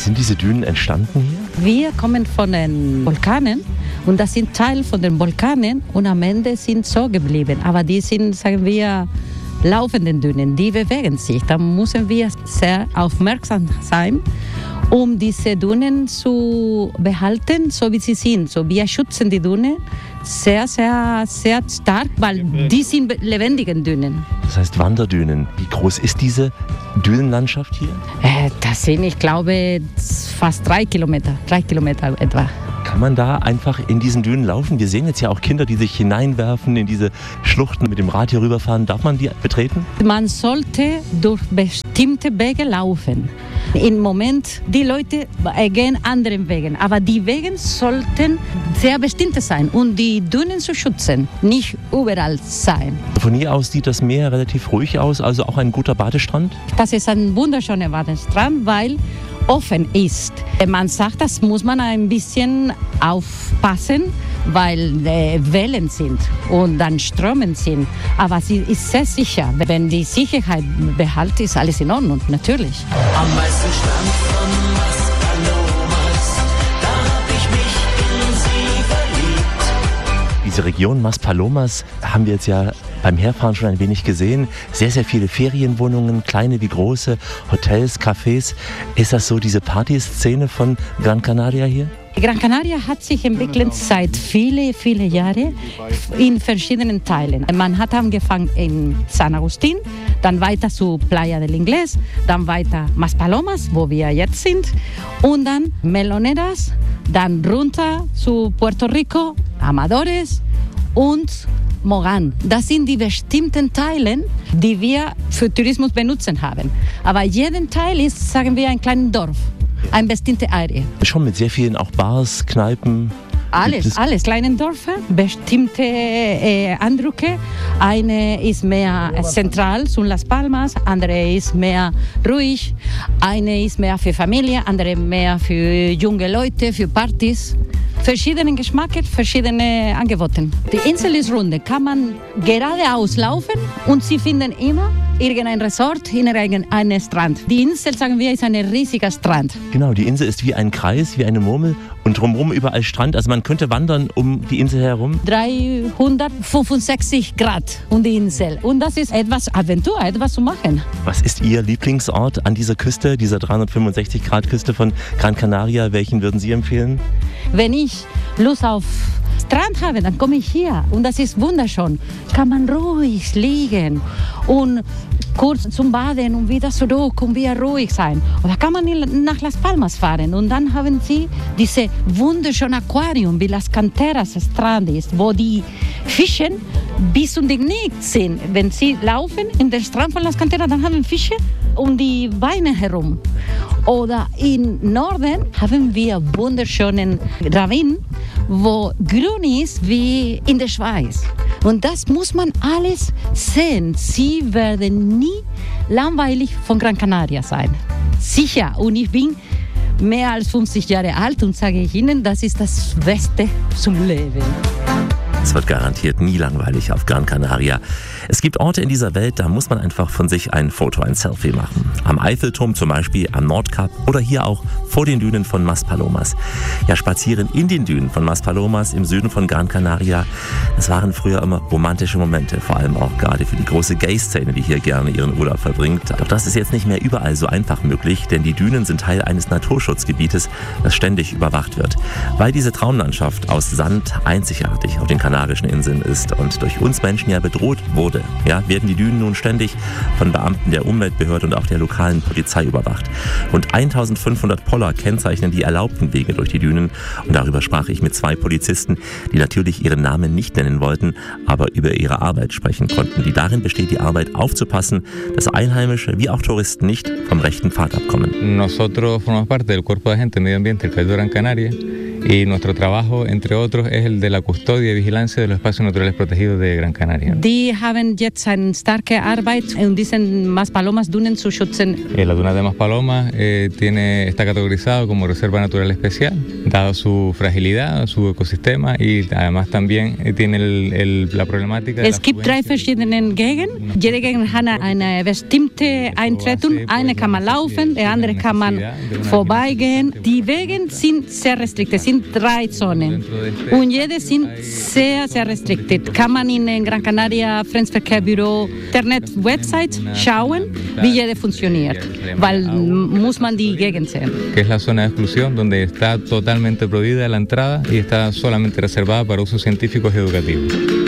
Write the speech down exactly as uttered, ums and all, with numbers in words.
sind diese Dünen entstanden hier? Wir kommen von den Vulkanen und das sind Teil von den Vulkanen und am Ende sind so geblieben. Aber die sind, sagen wir, laufenden Dünen, die bewegen sich. Da müssen wir sehr aufmerksam sein, um diese Dünen zu behalten, so wie sie sind. So, wir schützen die Dünen sehr, sehr, sehr stark, weil die sind lebendige Dünen. Das heißt Wanderdünen. Wie groß ist diese Dünenlandschaft hier? Äh, das sind, ich glaube, fast drei Kilometer, drei Kilometer etwa. Kann man da einfach in diesen Dünen laufen? Wir sehen jetzt ja auch Kinder, die sich hineinwerfen in diese Schluchten, mit dem Rad hier rüberfahren. Darf man die betreten? Man sollte durch bestimmte Wege laufen. Im Moment, die Leute gehen anderen Wegen, aber die Wege sollten sehr bestimmte sein und die Dünen zu schützen, nicht überall sein. Von hier aus sieht das Meer relativ ruhig aus, also auch ein guter Badestrand? Das ist ein wunderschöner Badestrand, weil offen ist. Man sagt, das muss man ein bisschen aufpassen, weil äh, Wellen sind und dann Strömen sind. Aber sie ist sehr sicher. Wenn die Sicherheit behält, ist alles in Ordnung, natürlich. Am meisten Strand von Maspalomas, da hab ich mich in sie verliebt. Diese Region Maspalomas haben wir jetzt ja beim Herfahren schon ein wenig gesehen. Sehr, sehr viele Ferienwohnungen, kleine wie große, Hotels, Cafés. Ist das so diese Partyszene von Gran Canaria hier? Gran Canaria hat sich entwickelt seit viele, viele Jahren in verschiedenen Teilen. Man hat angefangen in San Agustín, dann weiter zu Playa del Inglés, dann weiter Maspalomas, wo wir jetzt sind, und dann Meloneras, dann runter zu Puerto Rico, Amadores und Moran. Das sind die bestimmten Teile, die wir für Tourismus benutzen haben. Aber jeden Teil ist, sagen wir, ein kleines Dorf, eine bestimmte Area. Schon mit sehr vielen auch Bars, Kneipen. Alles, alles. Kleine Dörfer, bestimmte äh, Eindrücke. Eine ist mehr zentral, zu Las Palmas, andere ist mehr ruhig, eine ist mehr für Familie, andere mehr für junge Leute, für Partys. Verschiedene Geschmäcker, verschiedene Angebote. Die Insel ist rund, kann man geradeaus laufen und Sie finden immer irgendein Resort, irgendeinen Strand. Die Insel, sagen wir, ist ein riesiger Strand. Genau, die Insel ist wie ein Kreis, wie eine Murmel und drumherum überall Strand. Also man könnte wandern um die Insel herum. dreihundertfünfundsechzig Grad um die Insel. Und das ist etwas Aventur, etwas zu machen. Was ist Ihr Lieblingsort an dieser Küste, dieser dreihundertfünfundsechzig Grad Küste von Gran Canaria? Welchen würden Sie empfehlen? Wenn ich Lust auf Strand habe, dann komme ich hier und das ist wunderschön. Kann man ruhig liegen und kurz zum Baden und wieder zurück und wieder ruhig sein. Oder kann man nach Las Palmas fahren und dann haben Sie diese wunderschöne Aquarium, wie Las Canteras Strand ist, wo die Fische bis zum Knie sind. Wenn Sie laufen in den Strand von Las Canteras, dann haben Fische um die Beine herum. Oder im Norden haben wir wunderschönen Ravin, wo grün ist wie in der Schweiz. Und das muss man alles sehen. Sie werden nie langweilig von Gran Canaria sein. Sicher. Und ich bin mehr als fünfzig Jahre alt und sage ich Ihnen, das ist das Beste zum Leben. Es wird garantiert nie langweilig auf Gran Canaria. Es gibt Orte in dieser Welt, da muss man einfach von sich ein Foto, ein Selfie machen. Am Eiffelturm zum Beispiel, am Nordkap oder hier auch vor den Dünen von Maspalomas. Ja, spazieren in den Dünen von Maspalomas im Süden von Gran Canaria, das waren früher immer romantische Momente, vor allem auch gerade für die große Gay-Szene, die hier gerne ihren Urlaub verbringt. Doch das ist jetzt nicht mehr überall so einfach möglich, denn die Dünen sind Teil eines Naturschutzgebietes, das ständig überwacht wird. Weil diese Traumlandschaft aus Sand einzigartig auf den Kanarischen Inseln ist und durch uns Menschen ja bedroht wurde, ja, werden die Dünen nun ständig von Beamten der Umweltbehörde und auch der lokalen Polizei überwacht. Rund eintausendfünfhundert Poller kennzeichnen die erlaubten Wege durch die Dünen und darüber sprach ich mit zwei Polizisten, die natürlich ihren Namen nicht nennen wollten, aber über ihre Arbeit sprechen konnten, die darin besteht, die Arbeit aufzupassen, dass Einheimische wie auch Touristen nicht vom rechten Pfad abkommen. Nosotros formamos parte del Cuerpo de Agentes de Medio Ambiente del País de Gran Canaria Y nuestro trabajo, entre otros, es el de la custodia y vigilancia de los espacios naturales protegidos de Gran Canaria. Die haben jetzt eine starke Arbeit, um diese Maspalomas-Dunen zu schützen. Eh, la duna de Maspalomas eh, tiene, está categorizado como reserva natural especial, dado su fragilidad, su ecosistema y además también eh, tiene el, el, la problemática de Es gibt drei verschiedene Gegenden. Jede Gegend hat eine bestimmte Eintretung. Eine kann man laufen, die andere kann man vorbeigehen. Die Wege sind sehr restriktiv, es sind drei Zonen. Und jede sind sehr, sehr restriktiv. Kann man in Gran Canaria Fremdenverkehrbüro Internet-Website schauen, wie jede funktioniert. Weil muss man die Gegend sehen. Que es la zona de exclusión donde está totalmente prohibida la entrada y está solamente reservada para usos científicos y educativos.